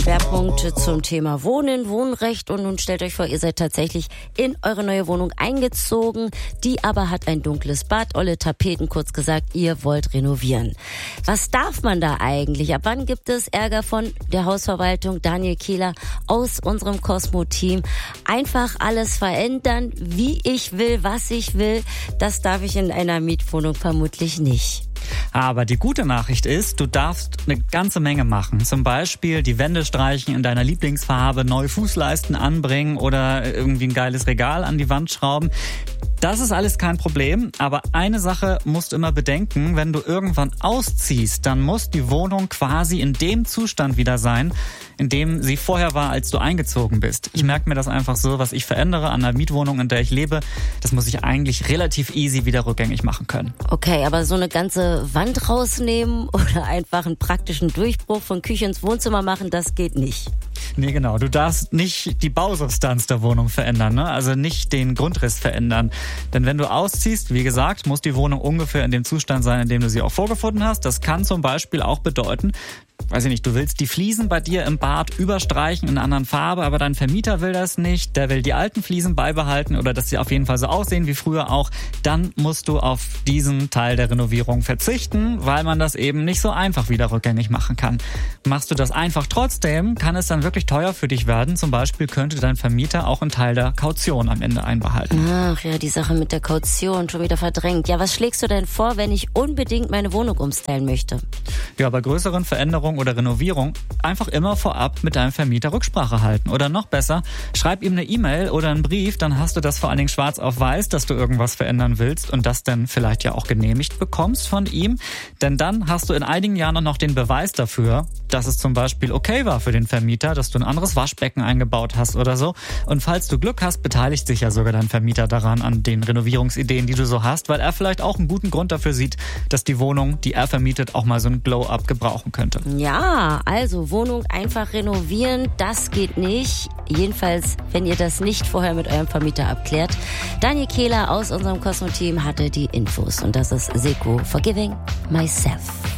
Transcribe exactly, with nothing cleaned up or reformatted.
Schwerpunkt zum Thema Wohnen, Wohnrecht. Und nun stellt euch vor, ihr seid tatsächlich in eure neue Wohnung eingezogen. Die aber hat ein dunkles Bad, olle Tapeten, kurz gesagt, ihr wollt renovieren. Was darf man da eigentlich? Ab wann gibt es Ärger von der Hausverwaltung? Daniel Kehler aus unserem Cosmo-Team. Einfach alles verändern, wie ich will, was ich will. Das darf ich in einer Mietwohnung vermutlich nicht. Aber die gute Nachricht ist, du darfst eine ganze Menge machen. Zum Beispiel die Wände streichen in deiner Lieblingsfarbe, neue Fußleisten anbringen oder irgendwie ein geiles Regal an die Wand schrauben. Das ist alles kein Problem, aber eine Sache musst du immer bedenken, wenn du irgendwann ausziehst, dann muss die Wohnung quasi in dem Zustand wieder sein, in dem sie vorher war, als du eingezogen bist. Ich merke mir das einfach so, was ich verändere an der Mietwohnung, in der ich lebe, das muss ich eigentlich relativ easy wieder rückgängig machen können. Okay, aber so eine ganze Wand rausnehmen oder einfach einen praktischen Durchbruch von Küche ins Wohnzimmer machen, das geht nicht. Nee, genau. Du darfst nicht die Bausubstanz der Wohnung verändern, ne? Also nicht den Grundriss verändern. Denn wenn du ausziehst, wie gesagt, muss die Wohnung ungefähr in dem Zustand sein, in dem du sie auch vorgefunden hast. Das kann zum Beispiel auch bedeuten, weiß ich nicht, du willst die Fliesen bei dir im Bad überstreichen in einer anderen Farbe, aber dein Vermieter will das nicht, der will die alten Fliesen beibehalten oder dass sie auf jeden Fall so aussehen wie früher auch, dann musst du auf diesen Teil der Renovierung verzichten, weil man das eben nicht so einfach wieder rückgängig machen kann. Machst du das einfach trotzdem, kann es dann wirklich teuer für dich werden. Zum Beispiel könnte dein Vermieter auch einen Teil der Kaution am Ende einbehalten. Ach ja, die Sache mit der Kaution schon wieder verdrängt. Ja, was schlägst du denn vor, wenn ich unbedingt meine Wohnung umstylen möchte? Ja, bei größeren Veränderungen oder Renovierung einfach immer vorab mit deinem Vermieter Rücksprache halten. Oder noch besser, schreib ihm eine E-Mail oder einen Brief, dann hast du das vor allen Dingen schwarz auf weiß, dass du irgendwas verändern willst und das dann vielleicht ja auch genehmigt bekommst von ihm. Denn dann hast du in einigen Jahren noch den Beweis dafür, dass es zum Beispiel okay war für den Vermieter, dass du ein anderes Waschbecken eingebaut hast oder so. Und falls du Glück hast, beteiligt sich ja sogar dein Vermieter daran, an den Renovierungsideen, die du so hast, weil er vielleicht auch einen guten Grund dafür sieht, dass die Wohnung, die er vermietet, auch mal so ein Glow-Up gebrauchen könnte. Ja, also Wohnung einfach renovieren, das geht nicht. Jedenfalls, wenn ihr das nicht vorher mit eurem Vermieter abklärt. Daniel Kehler aus unserem Cosmo-Team hatte die Infos und das ist Seko Forgiving Myself.